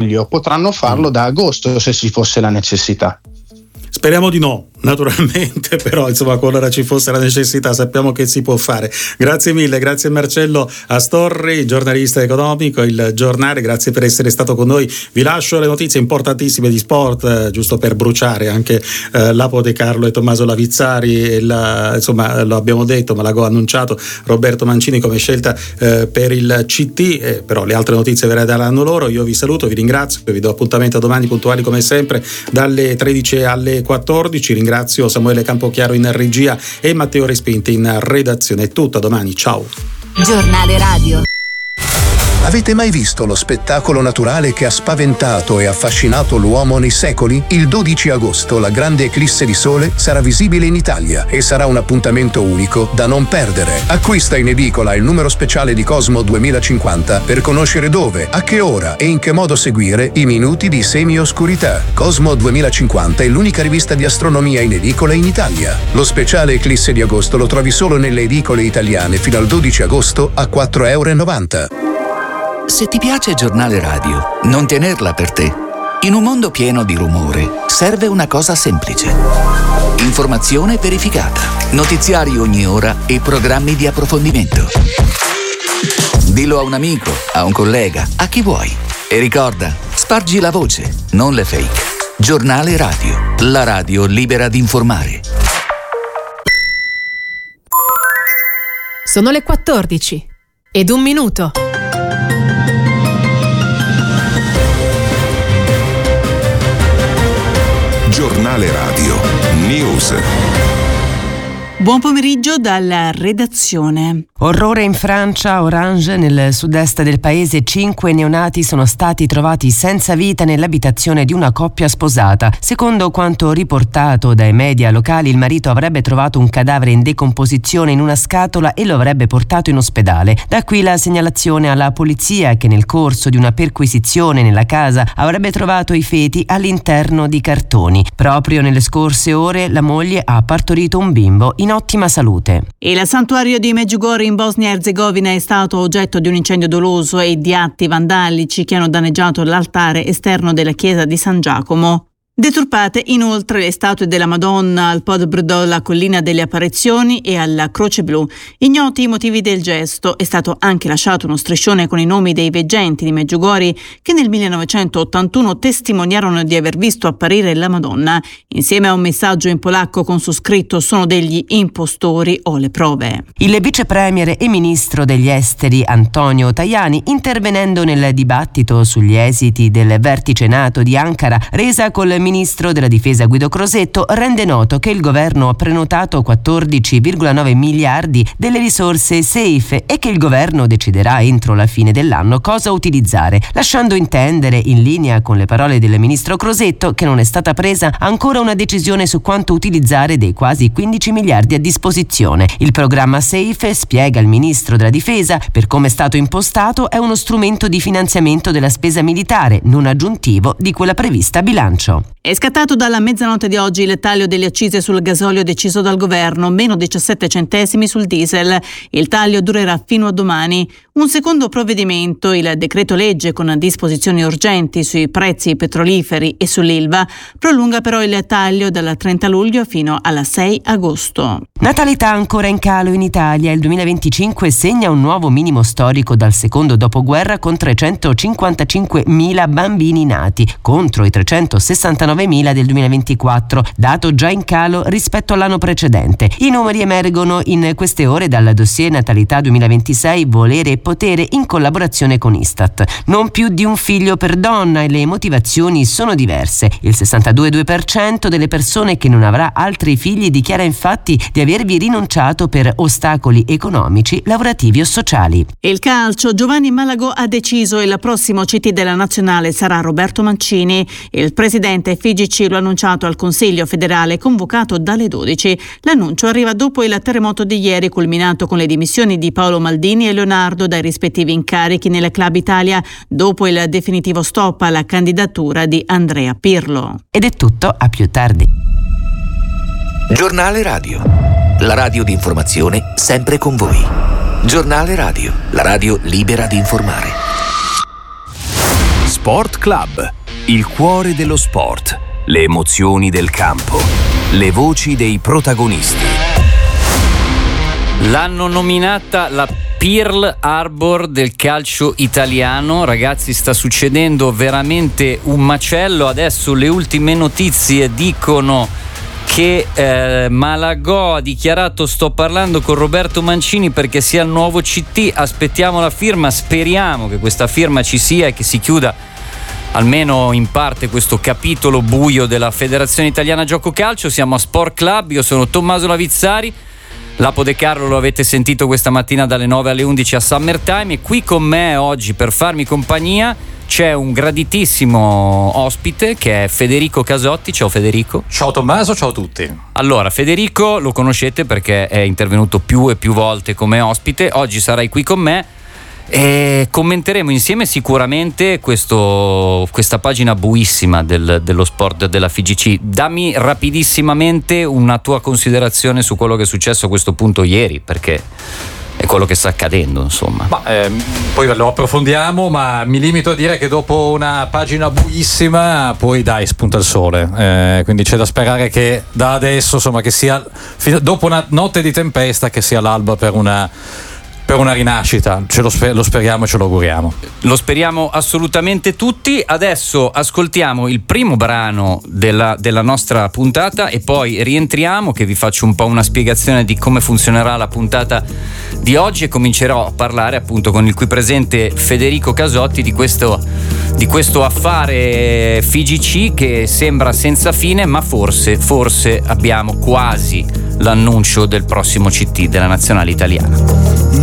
luglio, potranno farlo da agosto se ci fosse la necessità. Speriamo di no, naturalmente, però insomma qualora ci fosse la necessità sappiamo che si può fare. Grazie mille, grazie Marcello Astorri, giornalista economico, Il Giornale, grazie per essere stato con noi. Vi lascio le notizie importantissime di sport, giusto per bruciare anche l'Apo De Carlo e Tommaso Lavizzari, insomma lo abbiamo detto, Malagò ha annunciato Roberto Mancini come scelta per il CT, però le altre notizie ve le daranno loro. Io vi saluto, vi ringrazio, vi do appuntamento a domani puntuali come sempre dalle 13 alle 14. Ringrazio Samuele Campochiaro in regia e Matteo Respinti in redazione. È tutto, a domani, ciao. Giornale Radio. Avete mai visto lo spettacolo naturale che ha spaventato e affascinato l'uomo nei secoli? Il 12 agosto la grande eclisse di sole sarà visibile in Italia e sarà un appuntamento unico da non perdere. Acquista in edicola il numero speciale di Cosmo 2050 per conoscere dove, a che ora e in che modo seguire i minuti di semi-oscurità. Cosmo 2050 è l'unica rivista di astronomia in edicola in Italia. Lo speciale eclisse di agosto lo trovi solo nelle edicole italiane fino al 12 agosto a €4,90. Se ti piace Giornale Radio, non tenerla per te. In un mondo pieno di rumore, serve una cosa semplice. Informazione verificata, notiziari ogni ora e programmi di approfondimento. Dillo a un amico, a un collega, a chi vuoi. E ricorda, spargi la voce, non le fake. Giornale Radio, la radio libera di informare. Sono le 14 ed 1 minuto. Giornale Radio News. Buon pomeriggio dalla redazione. Orrore in Francia, Orange, nel sud-est del paese, 5 neonati sono stati trovati senza vita nell'abitazione di una coppia sposata. Secondo quanto riportato dai media locali, il marito avrebbe trovato un cadavere in decomposizione in una scatola e lo avrebbe portato in ospedale. Da qui la segnalazione alla polizia che nel corso di una perquisizione nella casa avrebbe trovato i feti all'interno di cartoni. Proprio nelle scorse ore la moglie ha partorito un bimbo in ottima salute. Il santuario di Medjugorje in Bosnia e Erzegovina è stato oggetto di un incendio doloso e di atti vandalici che hanno danneggiato l'altare esterno della chiesa di San Giacomo. Deturpate inoltre le statue della Madonna al Pod Brdo, la collina delle apparizioni e alla Croce Blu. Ignoti i motivi del gesto, è stato anche lasciato uno striscione con i nomi dei veggenti di Medjugorje che nel 1981 testimoniarono di aver visto apparire la Madonna, insieme a un messaggio in polacco con su scritto "sono degli impostori, ho le prove". Il vice premier e ministro degli esteri Antonio Tajani, intervenendo nel dibattito sugli esiti del vertice NATO di Ankara, resa col ministro della difesa Guido Crosetto, rende noto che il governo ha prenotato 14,9 miliardi delle risorse SAFE e che il governo deciderà entro la fine dell'anno cosa utilizzare, lasciando intendere, in linea con le parole del ministro Crosetto, che non è stata presa ancora una decisione su quanto utilizzare dei quasi 15 miliardi a disposizione. Il programma SAFE, spiega il ministro della difesa, per come è stato impostato è uno strumento di finanziamento della spesa militare, non aggiuntivo di quella prevista a bilancio. È scattato dalla mezzanotte di oggi il taglio delle accise sul gasolio deciso dal governo, meno 17 centesimi sul diesel. Il taglio durerà fino a domani. Un secondo provvedimento, il decreto legge con disposizioni urgenti sui prezzi petroliferi e sull'Ilva, prolunga però il taglio dal 30 luglio fino alla 6 agosto. Natalità ancora in calo in Italia. Il 2025 segna un nuovo minimo storico dal secondo dopoguerra con 355.000 bambini nati contro i 369.000 del 2024, dato già in calo rispetto all'anno precedente. I numeri emergono in queste ore dal dossier Natalità 2026 Volere e Potere in collaborazione con Istat. Non più di un figlio per donna e le motivazioni sono diverse. Il 62,2% delle persone che non avrà altri figli dichiara infatti di avervi rinunciato per ostacoli economici, lavorativi o sociali. Il calcio, Giovanni Malagò ha deciso il prossimo CT della nazionale sarà Roberto Mancini. Il presidente FIGC lo ha annunciato al Consiglio federale convocato dalle 12. L'annuncio arriva dopo il terremoto di ieri, culminato con le dimissioni di Paolo Maldini e Leonardo dai rispettivi incarichi nel Club Italia, dopo il definitivo stop alla candidatura di Andrea Pirlo. Ed è tutto, a più tardi. Giornale Radio, la radio di informazione sempre con voi. Giornale Radio, la radio libera di informare. Sport Club, il cuore dello sport, le emozioni del campo, le voci dei protagonisti. L'hanno nominata la Pearl Harbor del calcio italiano. Ragazzi, sta succedendo veramente un macello. Adesso le ultime notizie dicono che Malagò ha dichiarato: sto parlando con Roberto Mancini perché sia il nuovo CT, aspettiamo la firma, speriamo che questa firma ci sia e che si chiuda almeno in parte questo capitolo buio della Federazione Italiana Gioco Calcio. Siamo a Sport Club, io sono Tommaso Lavizzari. Lapo De Carlo lo avete sentito questa mattina dalle 9 alle 11 a Summertime, e qui con me oggi per farmi compagnia c'è un graditissimo ospite che è Federico Casotti. Ciao Federico. Ciao Tommaso, ciao a tutti. Allora, Federico lo conoscete perché è intervenuto più e più volte come ospite. Oggi sarai qui con me e commenteremo insieme sicuramente questa pagina buissima dello sport della FIGC. Dammi rapidissimamente una tua considerazione su quello che è successo a questo punto ieri, perché è quello che sta accadendo, insomma. Poi lo approfondiamo, ma mi limito a dire che dopo una pagina buissima poi spunta il sole, quindi c'è da sperare che da adesso, insomma, che sia dopo una notte di tempesta, che sia l'alba per una rinascita. Lo speriamo e ce lo auguriamo. Lo speriamo assolutamente tutti. Adesso ascoltiamo il primo brano della nostra puntata e poi rientriamo, che vi faccio un po' una spiegazione di come funzionerà la puntata di oggi, e comincerò a parlare appunto con il qui presente Federico Casotti di questo affare FIGC che sembra senza fine, ma forse abbiamo quasi l'annuncio del prossimo CT della nazionale italiana.